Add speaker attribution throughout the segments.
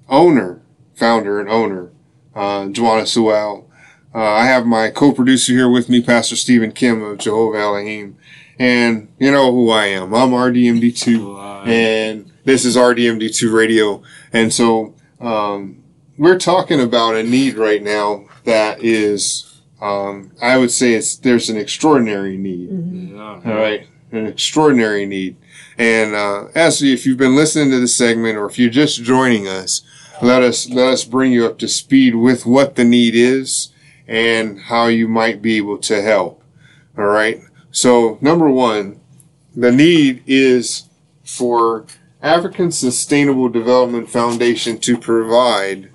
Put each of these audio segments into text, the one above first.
Speaker 1: founder and owner, Joanna Sewell. I have my co-producer here with me, Pastor Stephen Kim of Jehovah Elohim. And you know who I am. I'm RDMD2, and this is RDMD2 Radio. And so we're talking about a need right now that is, I would say there's an extraordinary need.
Speaker 2: Mm-hmm. Yeah.
Speaker 1: All right, an extraordinary need. And if you've been listening to this segment, or if you're just joining us, let us bring you up to speed with what the need is and how you might be able to help. All right. So, number one, the need is for African Sustainable Development Foundation to provide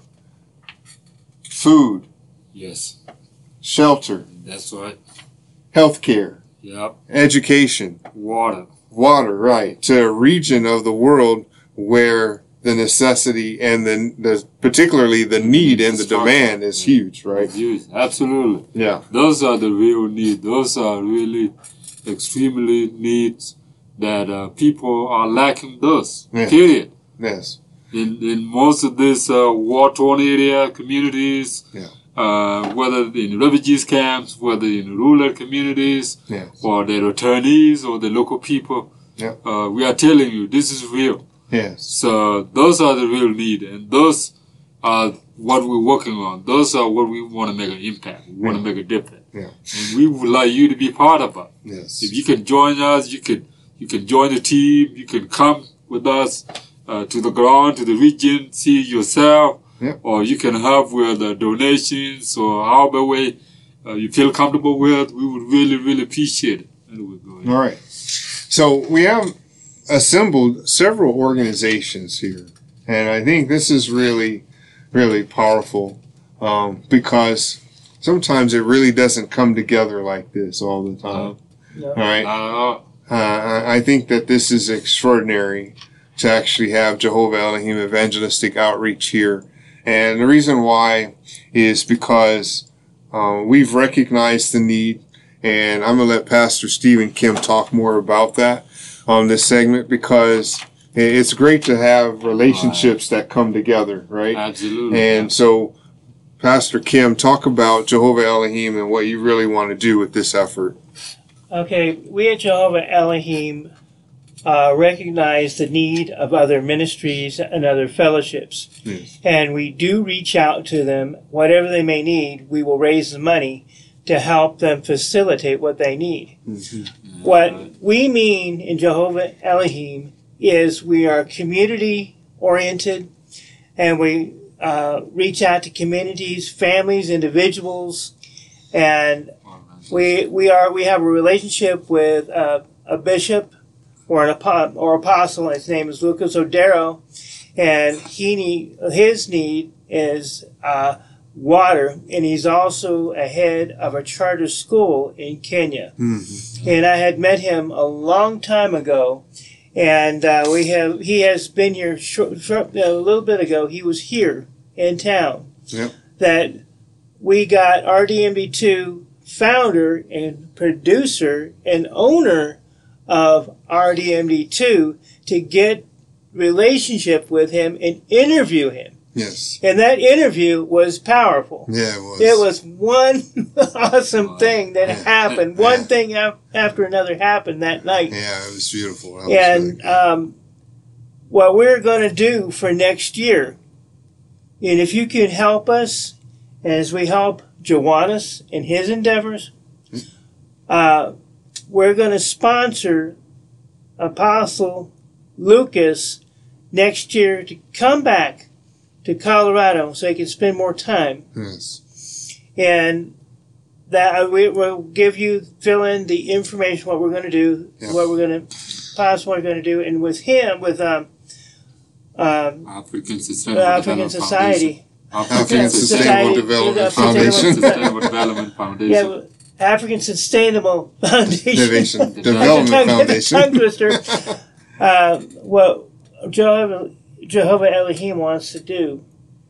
Speaker 1: food.
Speaker 2: Yes.
Speaker 1: Shelter.
Speaker 2: That's right.
Speaker 1: Healthcare.
Speaker 2: Yep.
Speaker 1: Education.
Speaker 2: Water.
Speaker 1: Water, right. To a region of the world where the necessity and particularly the need and the demand is huge, right?
Speaker 2: Huge. Absolutely.
Speaker 1: Yeah.
Speaker 2: Those are the real needs. Those are really extremely needs that people are lacking those.
Speaker 1: Yeah.
Speaker 2: Period.
Speaker 1: Yes.
Speaker 2: In most of these war-torn area communities,
Speaker 1: yeah.
Speaker 2: Whether in refugees camps, whether in rural communities,
Speaker 1: yes.
Speaker 2: or the returnees or the local people,
Speaker 1: yeah.
Speaker 2: We are telling you this is real.
Speaker 1: Yes.
Speaker 2: So those are the real need, and those are what we're working on. Those are what we want to make an impact. We want to make a difference.
Speaker 1: Yeah.
Speaker 2: And we would like you to be part of it.
Speaker 1: Yes.
Speaker 2: If you can join us, you can join the team. You can come with us to the ground, to the region, see yourself,
Speaker 1: yeah.
Speaker 2: or you can help with donations or however way you feel comfortable with. We would really, really appreciate it.
Speaker 1: All right. So we have assembled several organizations here, and I think this is really, really powerful because sometimes it really doesn't come together like this all the time. All right. I think that this is extraordinary to actually have Jehovah Elohim Evangelistic Outreach here, and the reason why is because we've recognized the need, and I'm going to let Pastor Stephen Kim talk more about that on this segment, because it's great to have relationships that come together, right?
Speaker 2: Absolutely.
Speaker 1: And so, Pastor Kim, talk about Jehovah Elohim and what you really want to do with this effort.
Speaker 3: Okay, we at Jehovah Elohim recognize the need of other ministries and other fellowships.
Speaker 1: Yes.
Speaker 3: And we do reach out to them. Whatever they may need, we will raise the money to help them facilitate what they need.
Speaker 1: Mm-hmm.
Speaker 3: What we mean in Jehovah Elohim is we are community-oriented, and we reach out to communities, families, individuals, and we have a relationship with a bishop or apostle. His name is Lucas Odero, and his need is water, and he's also a head of a charter school in Kenya.
Speaker 1: Mm-hmm.
Speaker 3: And I had met him a long time ago, and he has been here a little bit ago. He was here in town.
Speaker 1: Yep.
Speaker 3: That we got RDMD2 founder and producer and owner of RDMD2 to get relationship with him and interview him.
Speaker 1: Yes.
Speaker 3: And that interview was powerful.
Speaker 1: Yeah, it was.
Speaker 3: It was one awesome thing that happened. One thing after another happened that night.
Speaker 1: Yeah, it was beautiful.
Speaker 3: And what we're going to do for next year, and if you can help us as we help Joannis in his endeavors, we're going to sponsor Apostle Lucas next year to come back to Colorado so he can spend more time.
Speaker 1: Yes.
Speaker 3: And that we will fill in the information, what we're going to do, what we're going to possibly going to do, and with him, with
Speaker 2: African Sustainable
Speaker 3: Society.
Speaker 1: African Sustainable Development Foundation.
Speaker 2: Development Foundation.
Speaker 3: Yeah, African Sustainable Foundation.
Speaker 1: Development Foundation.
Speaker 3: Tongue twister. What Jehovah Elohim wants to do.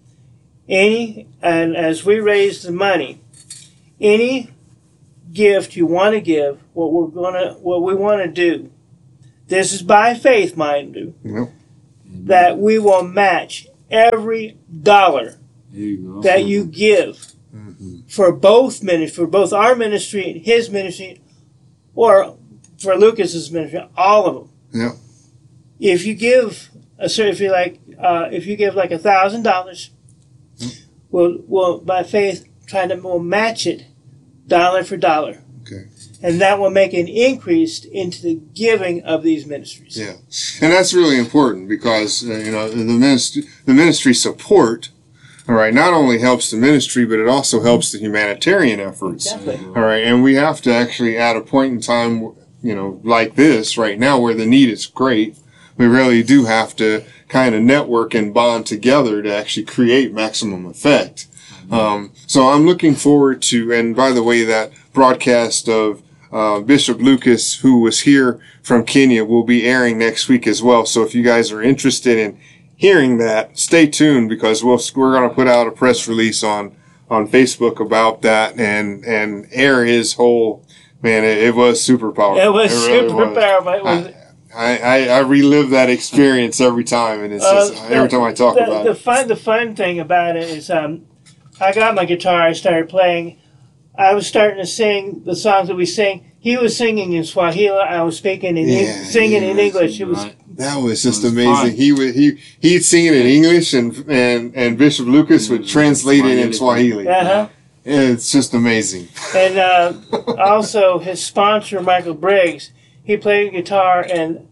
Speaker 3: And as we raise the money, any gift you want to give, what we want to do, this is by faith, mind you,
Speaker 1: Yep.
Speaker 3: that we will match every dollar
Speaker 2: There you go.
Speaker 3: that you give for both our ministry and his ministry, or for Lucas's ministry, all of them.
Speaker 1: Yeah.
Speaker 3: If you give if you give like $1,000, we'll by faith we'll match it dollar for dollar.
Speaker 1: Okay.
Speaker 3: And that will make an increase into the giving of these ministries.
Speaker 1: Yeah, and that's really important because the ministry support, all right, not only helps the ministry, but it also helps the humanitarian efforts.
Speaker 3: Exactly.
Speaker 1: All right, and we have to actually, at a point in time, like this right now, where the need is great, we really do have to kind of network and bond together to actually create maximum effect. So I'm looking forward to, and by the way, that broadcast of Bishop Lucas, who was here from Kenya, will be airing next week as well. So if you guys are interested in hearing that, stay tuned because we're going to put out a press release on Facebook about that and air his whole, man, it was super powerful.
Speaker 3: It was
Speaker 1: really
Speaker 3: super
Speaker 1: was.
Speaker 3: powerful.
Speaker 1: I relive that experience every time, and it's just every time I talk about it.
Speaker 3: The fun thing about it is I got my guitar, I started playing. I was starting to sing the songs that we sing. He was singing in Swahili. I was singing in English. It was
Speaker 1: that was just amazing. He'd sing it in English, and Bishop Lucas would translate it in Swahili. It's just amazing.
Speaker 3: And also his sponsor, Michael Briggs, he played guitar, and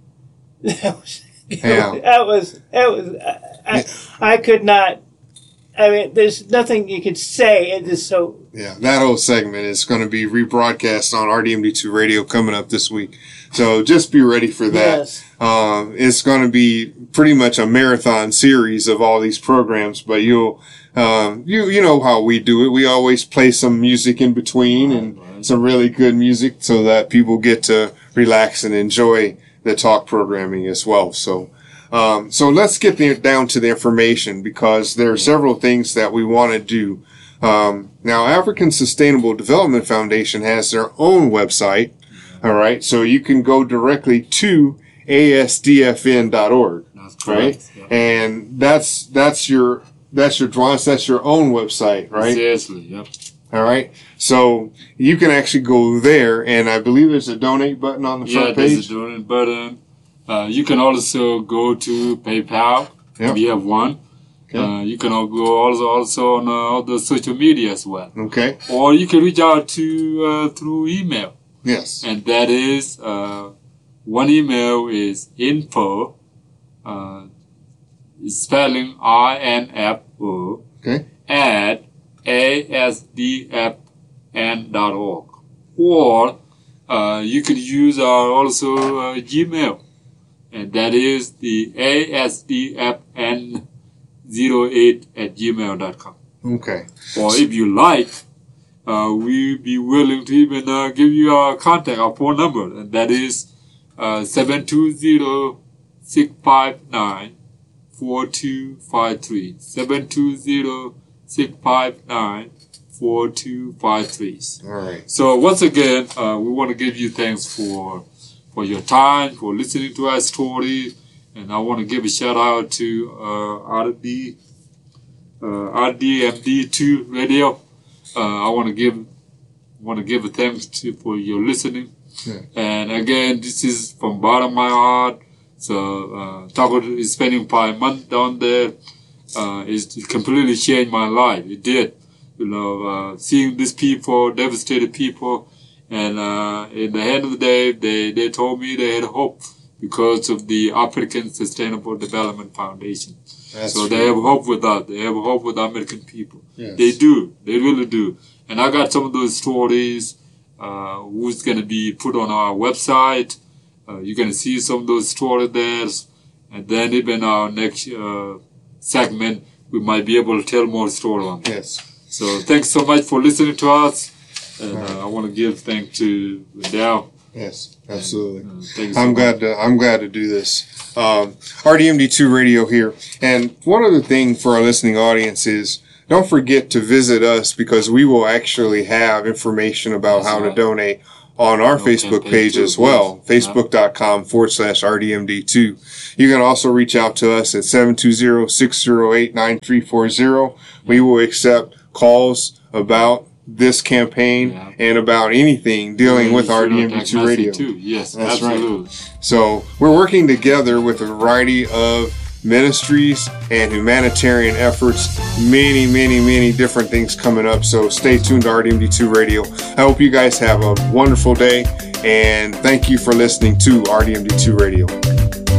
Speaker 3: I could not. I mean, there's nothing you could say. It is so.
Speaker 1: Yeah, that whole segment is going to be rebroadcast on RDMD2 Radio coming up this week. So just be ready for that.
Speaker 3: Yes.
Speaker 1: It's going to be pretty much a marathon series of all these programs, but you know how we do it. We always play some music in between and some really good music so that people get to relax and enjoy the talk programming as well. So let's get down to the information because there are several things that we want to do. Now, African Sustainable Development Foundation has their own website. All right. So you can go directly to asdfn.org.
Speaker 2: That's
Speaker 1: right.
Speaker 2: correct. Yeah.
Speaker 1: And that's your own website, right?
Speaker 2: Seriously. Yep.
Speaker 1: All right. So you can actually go there, and I believe there's a donate button on the front page.
Speaker 2: There's a donate button. You can also go to PayPal.
Speaker 1: Yep.
Speaker 2: We have one.
Speaker 1: Okay.
Speaker 2: You can go also on all the social media as well.
Speaker 1: Okay.
Speaker 2: Or you can reach out to through email.
Speaker 1: Yes.
Speaker 2: And that is one email is info, spelling INFO at asdfn.org. Or you could use our also Gmail. And that is the asdfn08@gmail.com.
Speaker 1: Okay.
Speaker 2: Or if you like, we'll be willing to even give you our phone number, and that is 720-659-4253. 720-659-4253.
Speaker 1: All right.
Speaker 2: So once again, we want to give you thanks for your time, for listening to our story, and I want to give a shout out to RDMD2 Radio. I want to give a thanks for your listening.
Speaker 1: Yeah.
Speaker 2: And again, this is from bottom of my heart. So Taco is spending 5 months down there. It completely changed my life. It did. Seeing these people, devastated people, and in the end of the day, they told me they had hope because of the African Sustainable Development Foundation. So they have hope with us. They have hope with American people.
Speaker 1: Yes.
Speaker 2: They do. They really do. And I got some of those stories who's going to be put on our website. You're going to see some of those stories there. And then even our next segment, we might be able to tell more stories on that.
Speaker 1: Yes.
Speaker 2: So thanks so much for listening to us. And I want to give thanks to Dow.
Speaker 1: Yes, absolutely.
Speaker 2: And,
Speaker 1: I'm glad to do this. RDMD2 Radio here. And one other thing for our listening audience is don't forget to visit us because we will actually have information about how to donate on our
Speaker 2: No
Speaker 1: Facebook
Speaker 2: campaign
Speaker 1: page
Speaker 2: too,
Speaker 1: as well,
Speaker 2: yes.
Speaker 1: facebook.com/RDMD2. You can also reach out to us at 720-608-9340. We will accept calls about this campaign
Speaker 2: Yeah.
Speaker 1: and about anything dealing with
Speaker 2: You should have
Speaker 1: RDMD2
Speaker 2: that
Speaker 1: radio.
Speaker 2: message too. Yes,
Speaker 1: That's right.
Speaker 2: absolutely.
Speaker 1: So we're working together with a variety of ministries and humanitarian efforts. Many, many, many different things coming up. So stay tuned to RDMD2 Radio. I hope you guys have a wonderful day, and thank you for listening to RDMD2 Radio.